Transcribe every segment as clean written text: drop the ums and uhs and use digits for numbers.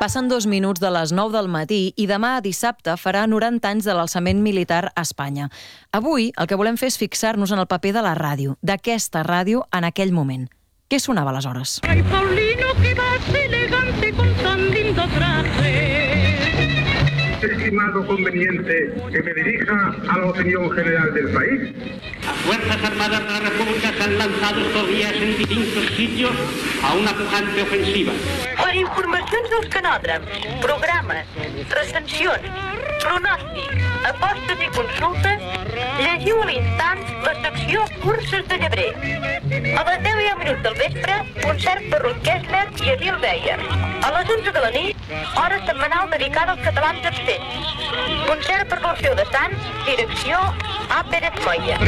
Passen 2 minuts de les 9 del matí i demà, dissabte, farà 90 anys de l'alçament militar a Espanya. Avui el que volem fer és fixar-nos en el paper de la ràdio, d'aquesta ràdio en aquell moment. Què sonava aleshores? Ay, Paulino, que vas elegante con tan lindo traje. He estimado conveniente que me dirija a la opinión general del país. Las Fuerzas Armadas de la República se han lanzado estos días en distintos sitios a una pujante ofensiva. Per informacions dels canòdroms, programes, recensions, pronòstics, apostes i consultes, llegiu a l'instant la secció Curses de Llebrer. A les 10:10 del vespre, concert per Ruth Kessler i Adil Beyer. A les 11 de la nit, hora setmanal dedicada als catalans absents. Concert per l'Orfeu de Sants, direcció A. Pérez Moya.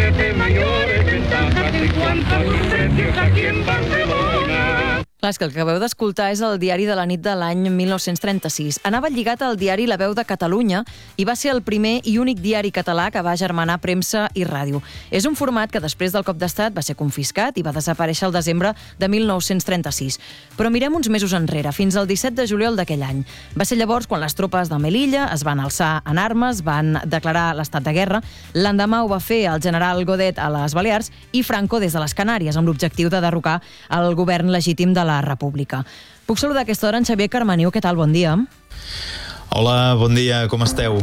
Clar, és que el que acabeu d'escoltar és el diari de la nit de l'any 1936. Anava lligat al diari La Veu de Catalunya i va ser el primer i únic diari català que va agermanar premsa i ràdio. És un format que després del cop d'estat va ser confiscat i va desaparèixer el desembre de 1936. Però mirem uns mesos enrere, fins al 17 de juliol d'aquell any. Va ser llavors quan les tropes de Melilla es van alçar en armes, van declarar l'estat de guerra. L'endemà ho va fer el general Godet a les Balears i Franco des de les Canàries, amb l'objectiu de derrocar el govern legítim de la República. Puc saludar a aquesta hora en Xavier Carmeniu. Què tal? Bon dia. Hola, bon dia, com esteu?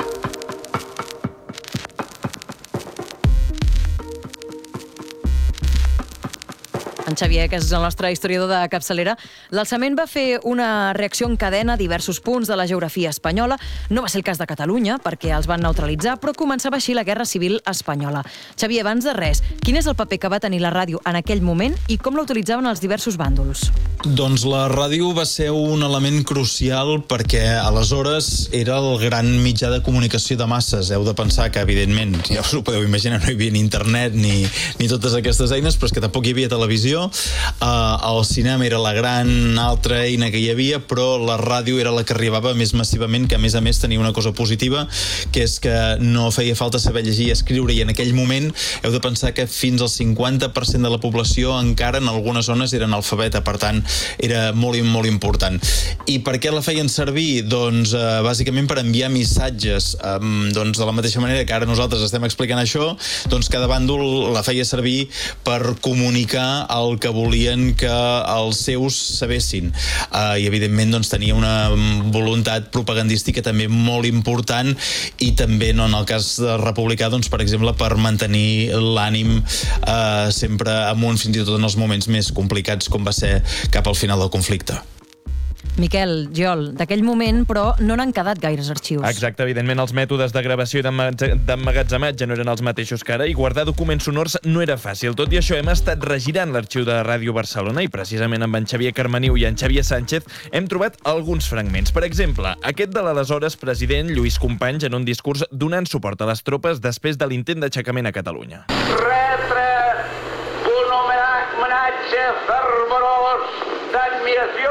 En Xavier, que és el nostre historiador de capçalera. L'alçament va fer una reacció en cadena a diversos punts de la geografia espanyola. No va ser el cas de Catalunya, perquè els van neutralitzar, però començava així la Guerra Civil espanyola. Xavier, abans de res, quin és el paper que va tenir la ràdio en aquell moment i com la utilitzaven els diversos bàndols? Doncs la ràdio va ser un element crucial perquè aleshores era el gran mitjà de comunicació de masses. Heu de pensar que, evidentment, ja us ho podeu imaginar, no hi havia ni internet ni totes aquestes eines, però és que tampoc hi havia televisió. El cinema era la gran altra eina que hi havia, però la ràdio era la que arribava més massivament, que a més tenia una cosa positiva, que és que no feia falta saber llegir i escriure, i en aquell moment heu de pensar que fins al 50% de la població encara en algunes zones era analfabeta, per tant era molt important. I per què la feien servir? Doncs bàsicament per enviar missatges. Doncs de la mateixa manera que ara nosaltres estem explicant això, doncs cada bàndol la feia servir per comunicar el que volien que els seus sabessin. I evidentment doncs, tenia una voluntat propagandística també molt important, i també en el cas republicà, doncs, per exemple, per mantenir l'ànim sempre amunt, fins i tot en els moments més complicats, com va ser cap al final del conflicte. Miquel, Giol, d'aquell moment, però no n'han quedat gaires arxius. Exacte, evidentment els mètodes de gravació i d'emmagatzematge no eren els mateixos que ara, i guardar documents sonors no era fàcil. Tot i això, hem estat regirant l'arxiu de Ràdio Barcelona i precisament amb en Xavier Carmeniu i en Xavier Sánchez hem trobat alguns fragments. Per exemple, aquest de l'aleshores president Lluís Companys en un discurs donant suport a les tropes després de l'intent d'aixecament a Catalunya. Retre un homenatge fervorós d'admiració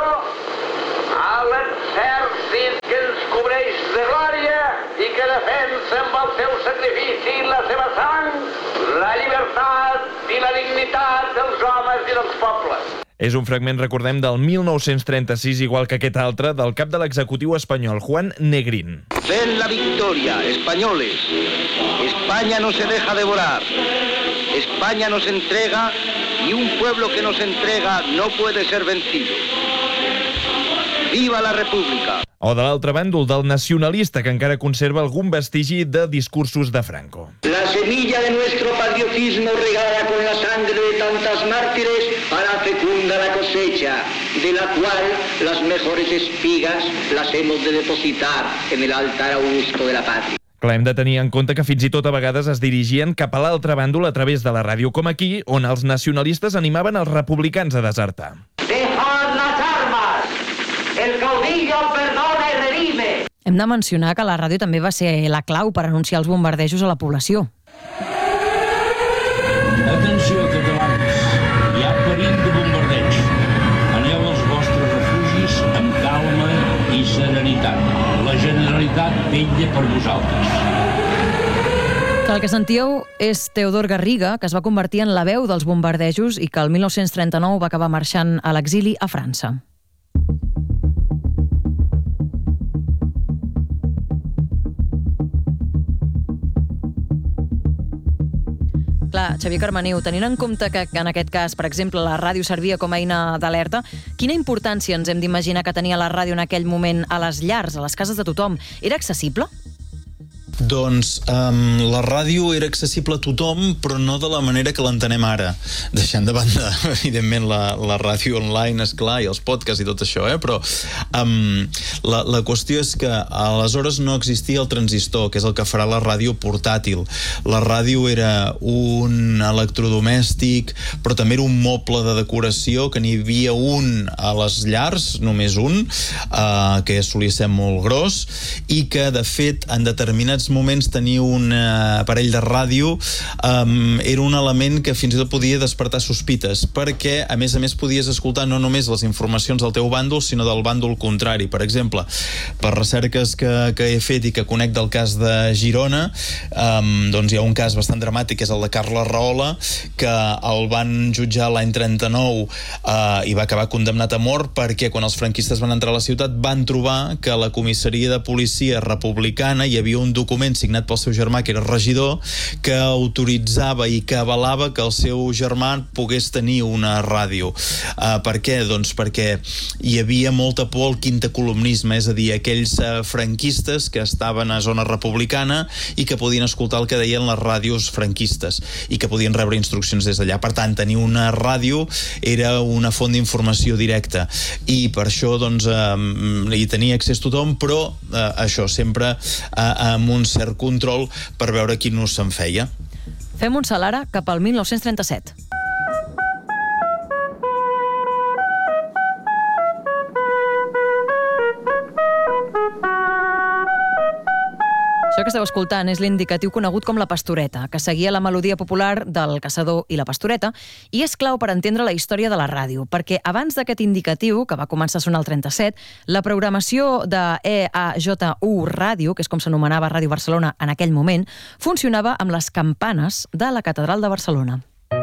a l'exèrcit que ens cobreix de glòria i que defensa amb el seu sacrifici i la seva sang la llibertat i la dignitat dels homes i dels pobles. És un fragment, recordem, del 1936, igual que aquest altre, del cap de l'executiu espanyol, Juan Negrín. Ven la victoria, españoles. España no se deja devorar. España nos entrega y un pueblo que nos entrega no puede ser vencido. Viva la República! O de l'altre bàndol, del nacionalista, que encara conserva algun vestigi de discursos de Franco. La semilla de nuestro patriotismo regada con la sangre de tantas mártires hará fecunda la cosecha, de la cual las mejores espigas las hemos de depositar en el altar augusto de la patria. Clar, hem de tenir en compte que fins i tot a vegades es dirigien cap a l'altre bàndol a través de la ràdio, com aquí, on els nacionalistes animaven els republicans a desertar. Dejad las armas! El caudillo perdona y redime! Hem de mencionar que la ràdio també va ser la clau per anunciar els bombardejos a la població. Atenció, catalans, hi ha perill de bombardeig. Aneu als vostres refugis amb calma i serenitat. La Generalitat vetlla per vosaltres. El que sentíeu és Teodor Garriga, que es va convertir en la veu dels bombardejos i que el 1939 va acabar marxant a l'exili a França. Clar, Xavier Carmaniu, tenint en compte que en aquest cas, per exemple, la ràdio servia com a eina d'alerta, quina importància ens hem d'imaginar que tenia la ràdio en aquell moment a les llars, a les cases de tothom? Era accessible? Doncs la ràdio era accessible a tothom, però no de la manera que l'entenem ara, deixant de banda, evidentment, la ràdio online, esclar, i els podcasts i tot això, però la qüestió és que aleshores no existia el transistor, que és el que farà la ràdio portàtil. La ràdio era un electrodomèstic, però també era un moble de decoració, que n'hi havia un a les llars, només un, que solia ser molt gros, i que, de fet, en determinats moments tenir un aparell de ràdio era un element que fins i tot podia despertar sospites, perquè a més podies escoltar no només les informacions del teu bàndol, sinó del bàndol contrari. Per exemple, per recerques que he fet i que conec del cas de Girona, doncs hi ha un cas bastant dramàtic, que és el de Carles Rahola, que el van jutjar l'any 39 i va acabar condemnat a mort perquè quan els franquistes van entrar a la ciutat van trobar que a la comissaria de policia republicana hi havia un document signat pel seu germà, que era regidor, que autoritzava i que avalava que el seu germà pogués tenir una ràdio. Per què? Doncs perquè hi havia molta por al quintacolumnisme, és a dir, aquells franquistes que estaven a zona republicana i que podien escoltar el que deien les ràdios franquistes i que podien rebre instruccions des d'allà. Per tant, tenir una ràdio era una font d'informació directa i per això doncs, hi tenia accés tothom, però això sempre amb un cert control per veure quin ús se'n feia. Fem un salt ara cap al 1937. Això que esteu escoltant és l'indicatiu conegut com la pastoreta, que seguia la melodia popular del caçador i la pastoreta, i és clau per entendre la història de la ràdio, perquè abans d'aquest indicatiu, que va començar a sonar el 37, la programació de EAJU Ràdio, que és com s'anomenava Ràdio Barcelona en aquell moment, funcionava amb les campanes de la Catedral de Barcelona.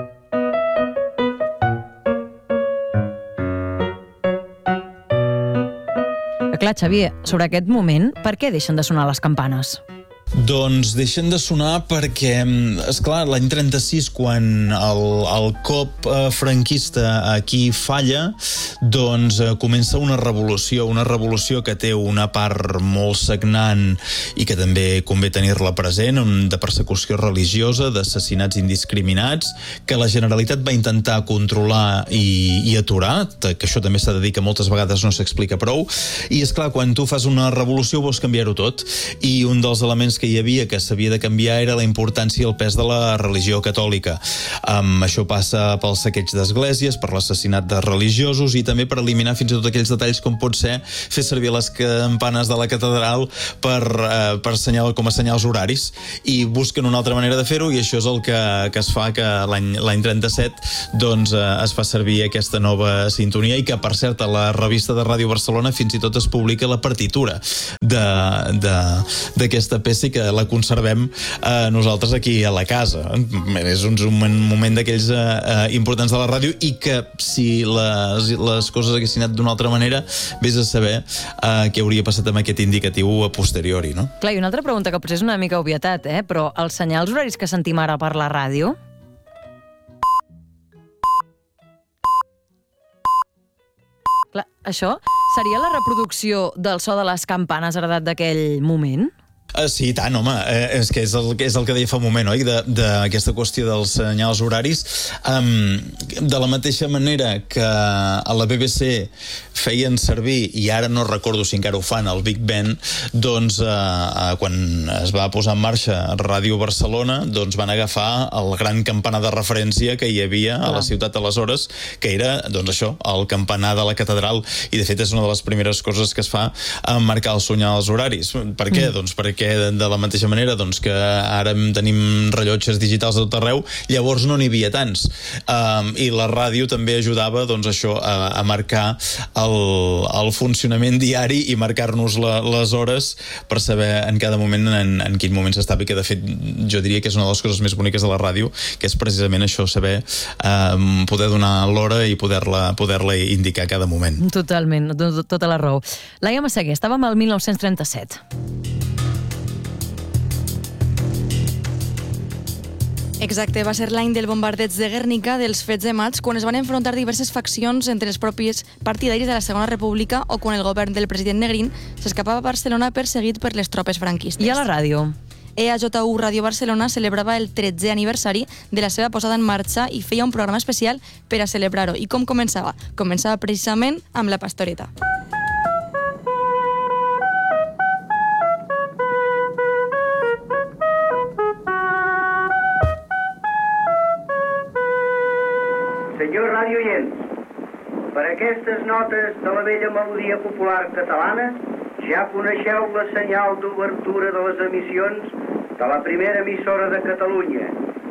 Clar, Xavier, sobre aquest moment, per què deixen de sonar les campanes? Doncs deixen de sonar perquè, esclar, l'any 36, quan el cop franquista aquí falla, doncs comença una revolució que té una part molt sagnant i que també convé tenir-la present, de persecució religiosa, d'assassinats indiscriminats, que la Generalitat va intentar controlar i aturar, que això també s'ha de dir que moltes vegades no s'explica prou, i esclar, quan tu fas una revolució vols canviar-ho tot, i un dels elements que hi havia que s'havia de canviar era la importància i el pes de la religió catòlica. Això passa pel saqueig d'esglésies, per l'assassinat de religiosos i també per eliminar fins i tot aquells detalls com pot ser fer servir les campanes de la catedral per com a senyals horaris, i busquen una altra manera de fer-ho, i això és el que es fa que l'any 37 doncs es fa servir aquesta nova sintonia, i que per cert a la revista de Ràdio Barcelona fins i tot es publica la partitura d'aquesta peça, i que la conservem nosaltres aquí a la casa. És un moment d'aquells importants de la ràdio, i que si les coses haguessin anat d'una altra manera, vés a saber què hauria passat amb aquest indicatiu a posteriori, no? Clar, i una altra pregunta que potser és una mica obvietat, però els senyals horaris que sentim ara per la ràdio... Clar, això seria la reproducció del so de les campanes heredat d'aquell moment? Sí, i tant, home, és que és el que deia fa un moment, oi? D'aquesta qüestió dels senyals horaris. De la mateixa manera que a la BBC feien servir, i ara no recordo si encara ho fan, el Big Ben, doncs quan es va posar en marxa Ràdio Barcelona, doncs van agafar el gran campanar de referència que hi havia a la ciutat aleshores, que era, doncs això, el campanar de la catedral, i de fet és una de les primeres coses que es fa en marcar els senyals horaris. Per què? Doncs perquè de la mateixa manera que ara tenim rellotges digitals a tot arreu, llavors no n'hi havia tants. I la ràdio també ajudava a marcar el funcionament diari i marcar-nos les hores per saber en cada moment en quin moment s'estava, i que de fet jo diria que és una de les coses més boniques de la ràdio, que és precisament això, saber poder donar l'hora i poder-la indicar cada moment. Totalment, tota la raó. Laia Massaguer, estàvem al 1937. Exacte, va ser l'any del bombardeig de Guernica, dels fets de maig, quan es van enfrontar diverses faccions entre els propis partidaris de la Segona República o quan el govern del president Negrín s'escapava a Barcelona perseguit per les tropes franquistes. I a la ràdio? EAJU Ràdio Barcelona celebrava el 13è aniversari de la seva posada en marxa i feia un programa especial per a celebrar-ho. I com començava? Començava precisament amb La Pastoreta. Senyor radiooients, per aquestes notes de la vella melodia popular catalana ja coneixeu la senyal d'obertura de les emissions de la primera emissora de Catalunya,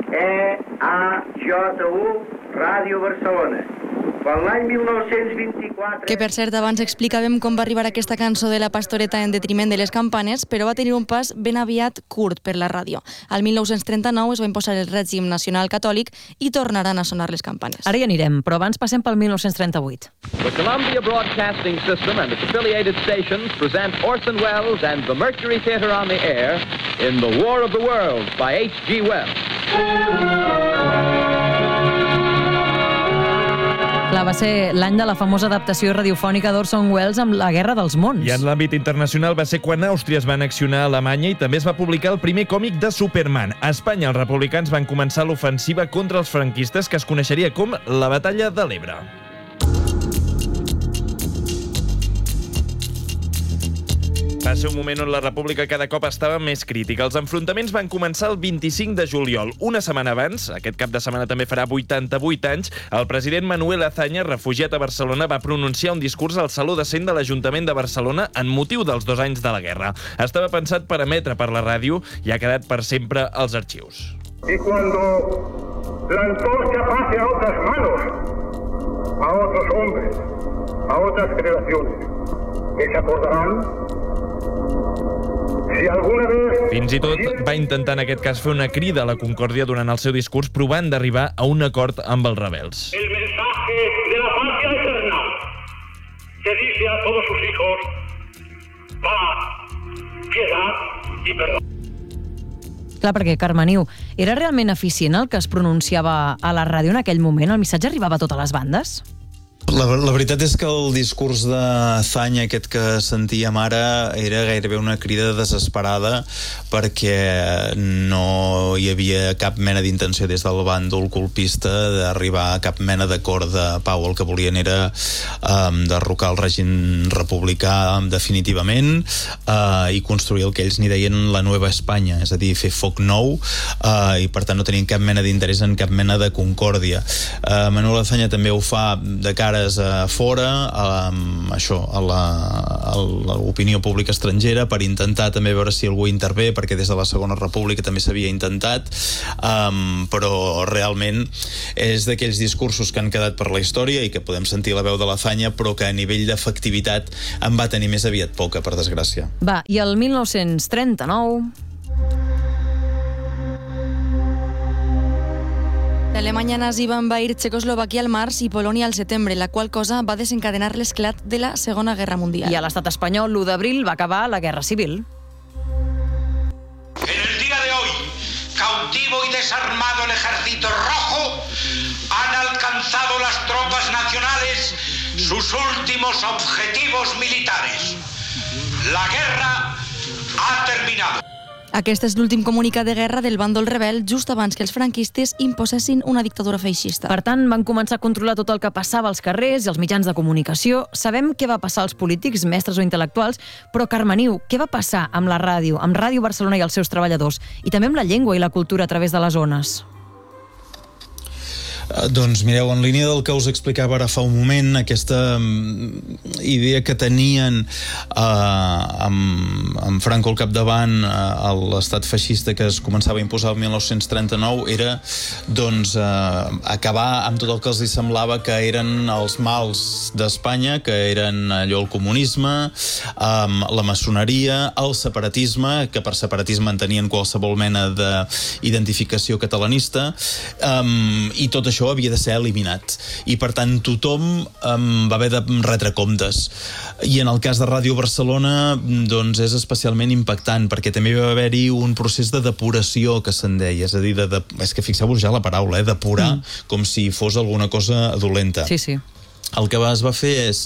EAJU Ràdio Barcelona. Quan l'any 1924... Que, per cert, abans explicàvem com va arribar aquesta cançó de La Pastoreta en detriment de les campanes, però va tenir un pas ben aviat curt per la ràdio. Al 1939 es va imposar el règim nacional catòlic i tornaran a sonar les campanes. Ara hi anirem, però abans passem pel 1938. The Columbia Broadcasting System and its affiliated stations present Orson Welles and the Mercury Theatre on the Air in The War of the Worlds by H.G. Wells. Clar, va ser l'any de la famosa adaptació radiofònica d'Orson Welles amb La Guerra dels Mons. I en l'àmbit internacional va ser quan Àustria es va annexionar a Alemanya i també es va publicar el primer còmic de Superman. A Espanya, els republicans van començar l'ofensiva contra els franquistes que es coneixeria com la Batalla de l'Ebre. Va ser un moment on la república cada cop estava més crítica. Els enfrontaments van començar el 25 de juliol. Una setmana abans, aquest cap de setmana també farà 88 anys, el president Manuel Azaña, refugiat a Barcelona, va pronunciar un discurs al Saló de Cent de l'Ajuntament de Barcelona en motiu dels 2 anys de la guerra. Estava pensat per emetre per la ràdio i ha quedat per sempre als arxius. Y cuando la antorcha pase a otras manos, a otros hombres, a otras generaciones, que se acordarán si alguna vez... Fins i tot va intentar en aquest cas fer una crida a la concòrdia durant el seu discurs, provant d'arribar a un acord amb els rebels. El mensaje de la patria eterna que dice a todos sus hijos paz, piedad y perdón. Clar, perquè, Carmeniu, era realment eficient el que es pronunciava a la ràdio en aquell moment? El missatge arribava a totes les bandes? La veritat és que el discurs de Azaña, aquest que sentíem ara, era gairebé una crida desesperada perquè no hi havia cap mena d'intenció des del bàndol colpista d'arribar a cap mena d'acord de pau. El que volien era derrocar el règim republicà definitivament i construir el que ells n'hi deien la Nueva Espanya, és a dir, fer foc nou, i per tant no tenien cap mena d'interès en cap mena de concòrdia. Manuel Azaña també ho fa de cara a fora, això, a l'opinió pública estrangera, per intentar també veure si algú intervé, perquè des de la Segona República també s'havia intentat, però realment és d'aquells discursos que han quedat per la història i que podem sentir la veu de l'Azaña, però que a nivell d'efectivitat en va tenir més aviat poca, per desgràcia. Va, i el 1939... L'Alemanya nazi va envair Txecoslovàquia al març i Polònia al setembre, la qual cosa va desencadenar l'esclat de la Segona Guerra Mundial. I a l'estat espanyol, l'1 d'abril, va acabar la Guerra Civil. En el día de hoy, cautivo y desarmado el Ejército Rojo, han alcanzado las tropas nacionales sus últimos objetivos militares. La guerra ha terminado. Aquest és l'últim comunicat de guerra del bàndol rebel just abans que els franquistes imposessin una dictadura feixista. Per tant, van començar a controlar tot el que passava als carrers i als mitjans de comunicació. Sabem què va passar als polítics, mestres o intel·lectuals, però, Carmeniu, què va passar amb la ràdio, amb Ràdio Barcelona i els seus treballadors, i també amb la llengua i la cultura a través de les ones? Doncs mireu, en línia del que us explicava ara fa un moment, aquesta idea que tenien amb Franco al capdavant a l'estat feixista que es començava a imposar el 1939 era doncs acabar amb tot el que els semblava que eren els mals d'Espanya, que eren allò el comunisme, la maçoneria, el separatisme, que per separatisme entenien qualsevol mena d'identificació catalanista, i tot això això havia de ser eliminat. I, per tant, tothom va haver de retre comptes. I en el cas de Ràdio Barcelona, doncs és especialment impactant, perquè també va haver-hi un procés de depuració, que se'n deia. És a dir, és que fixeu-vos ja la paraula, depurar, com si fos alguna cosa dolenta. Sí, sí. El que es va fer és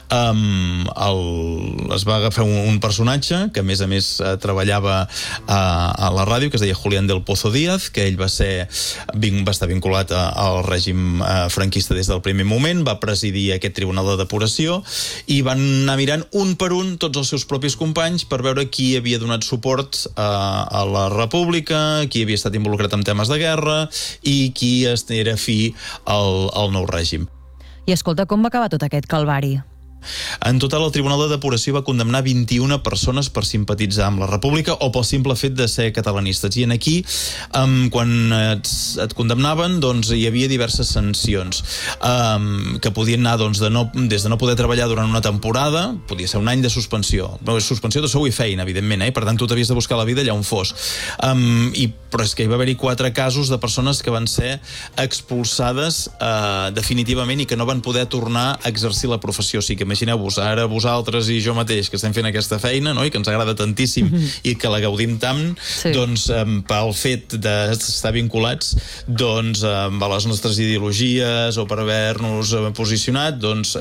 es va agafar un personatge que a més treballava a la ràdio, que es deia Julián del Pozo Díaz, que ell va estar vinculat al règim franquista des del primer moment, va presidir aquest tribunal de depuració i van anar mirant un per un tots els seus propis companys per veure qui havia donat suport a la República, qui havia estat involucrat en temes de guerra i qui era afí al nou règim. I escolta, com va acabar tot aquest calvari? En total, el Tribunal de Depuració va condemnar 21 persones per simpatitzar amb la República o pel simple fet de ser catalanistes. I aquí, quan et condemnaven, doncs hi havia diverses sancions que podien anar des de no poder treballar durant una temporada, podia ser un any de suspensió. Suspensió de sou i feina, evidentment, i per tant tu t'havies de buscar la vida allà on fos. Però és que hi va haver-hi 4 casos de persones que van ser expulsades definitivament i que no van poder tornar a exercir la professió. O sigui que imagineu-vos, ara vosaltres i jo mateix que estem fent aquesta feina, no?, i que ens agrada tantíssim i que la gaudim tant, doncs pel fet d'estar vinculats doncs a les nostres ideologies o per haver-nos posicionat, doncs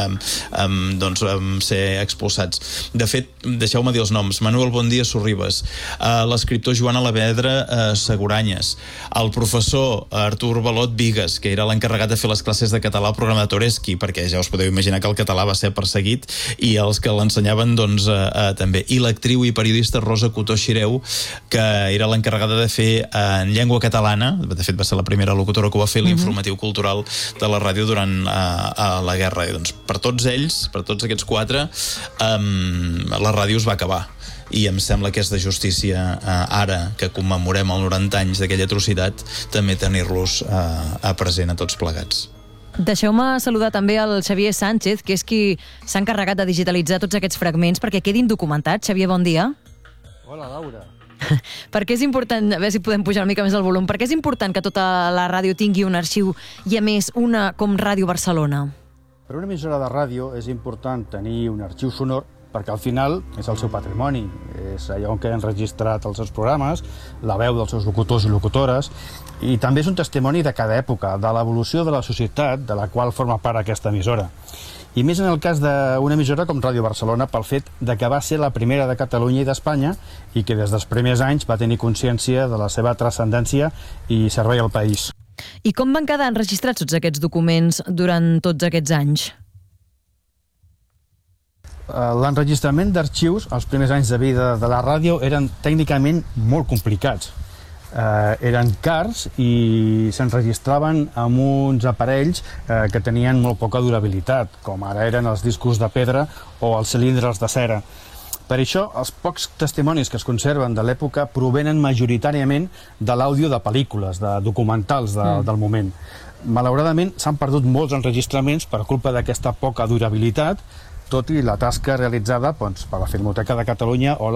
ser expulsats. De fet, deixeu-me dir els noms: Manuel Bondia Sorribes, l'escriptor Joan Alavedra Seguranyes, el professor Artur Balot Vigues, que era l'encarregat de fer les classes de català al programa de Toreski, perquè ja us podeu imaginar que el català va ser perseguit, i els que l'ensenyaven doncs també, i l'actriu i periodista Rosa Cotó Xireu, que era l'encarregada de fer en llengua catalana, de fet va ser la primera locutora que ho va fer, l'informatiu cultural de la ràdio durant la guerra. I doncs per tots ells, per tots aquests 4, la ràdio es va acabar. I em sembla que és de justícia ara que commemorem els 90 anys d'aquella atrocitat també tenir-los present a tots plegats. Deixeu-me saludar també el Xavier Sánchez, que és qui s'ha encarregat de digitalitzar tots aquests fragments perquè quedin documentats. Xavier, bon dia. Hola, Laura. Per què és important, a veure si podem pujar una mica més el volum, per què és important que tota la ràdio tingui un arxiu i, a més, una com Ràdio Barcelona? Per una emissora de ràdio és important tenir un arxiu sonor perquè al final és el seu patrimoni, és allà on queden registrats els seus programes, la veu dels seus locutors i locutores, i també és un testimoni de cada època, de l'evolució de la societat de la qual forma part aquesta emissora. I més en el cas d'una emissora com Ràdio Barcelona, pel fet de que va ser la primera de Catalunya i d'Espanya i que des dels primers anys va tenir consciència de la seva transcendència i servei al país. I com van quedar enregistrats tots aquests documents durant tots aquests anys? L'enregistrament d'arxius als primers anys de vida de la ràdio eren tècnicament molt complicats. Eren cars i s'enregistraven amb uns aparells que tenien molt poca durabilitat, com ara eren els discos de pedra o els cilindres de cera. Per això, els pocs testimonis que es conserven de l'època provenen majoritàriament de l'àudio de pel·lícules, de documentals del moment. Malauradament, s'han perdut molts enregistraments per culpa d'aquesta poca durabilitat, tot i la tasca realitzada per la Filmoteca de Catalunya o